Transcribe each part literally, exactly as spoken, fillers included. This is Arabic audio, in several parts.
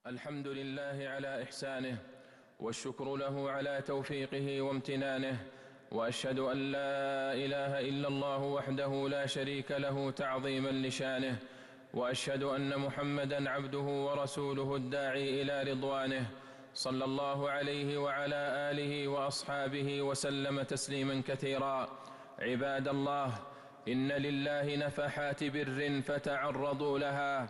الحمد لله على إحسانه، والشكر له على توفيقه وامتنانه، وأشهد أن لا إله إلا الله وحده لا شريك له تعظيما لشانه، وأشهد أن محمدا عبده ورسوله الداعي إلى رضوانه، صلى الله عليه وعلى آله وأصحابه وسلم تسليما كثيرا. عباد الله، إن لله نفحات بر فتعرضوا لها،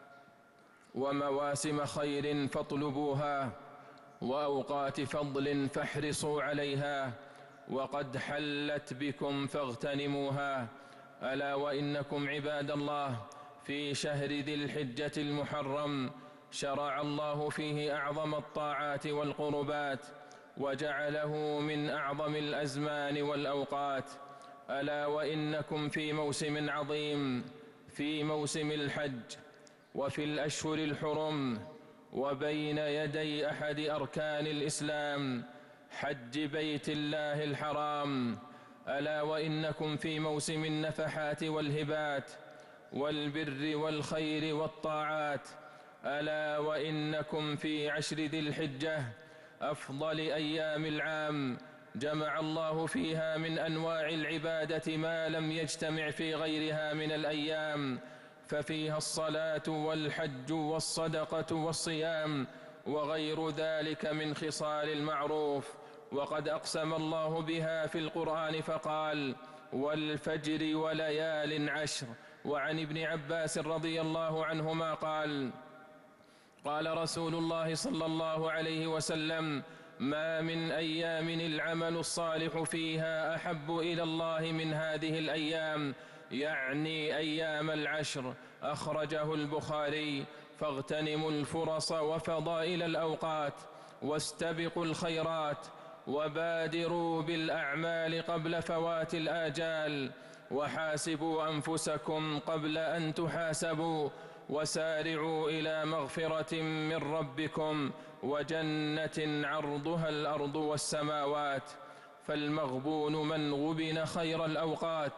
ومواسم خير فاطلبوها، وأوقات فضل فاحرصوا عليها، وقد حلت بكم فاغتنموها. ألا وإنكم عباد الله في شهر ذي الحجة المحرم شرع الله فيه أعظم الطاعات والقربات، وجعله من أعظم الأزمان والأوقات. ألا وإنكم في موسم عظيم، في موسم الحج، وفي الأشهر الحرم، وبين يدي أحد أركان الإسلام حج بيت الله الحرام. ألا وإنكم في موسم النفحات والهبات والبر والخير والطاعات. ألا وإنكم في عشر ذي الحجة أفضل أيام العام، جمع الله فيها من أنواع العبادة ما لم يجتمع في غيرها من الأيام، ففيها الصلاة والحج والصدقة والصيام وغير ذلك من خصال المعروف. وقد أقسم الله بها في القرآن فقال: والفجر وليال عشر. وعن ابن عباس رضي الله عنهما قال: قال رسول الله صلى الله عليه وسلم: ما من أيام العمل الصالح فيها أحب إلى الله من هذه الأيام، يعني أيام العشر. أخرجه البخاري. فاغتنموا الفرص وفضائل الأوقات، واستبقوا الخيرات، وبادروا بالأعمال قبل فوات الآجال، وحاسبوا أنفسكم قبل أن تحاسبوا، وسارعوا إلى مغفرة من ربكم وجنة عرضها الأرض والسماوات. فالمغبون من غبن خير الأوقات،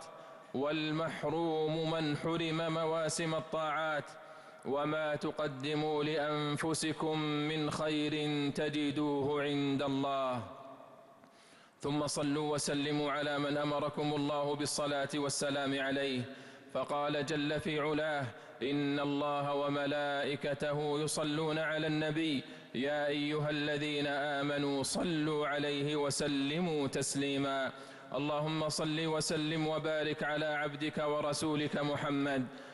والمحروم من حرم مواسم الطاعات. وما تقدموا لأنفسكم من خير تجدوه عند الله. ثم صلوا وسلموا على من أمركم الله بالصلاة والسلام عليه، فقال جل في علاه: إن الله وملائكته يصلون على النبي يا أيها الذين آمنوا صلوا عليه وسلموا تسليما. اللهم صل وسلم وبارك على عبدك ورسولك محمد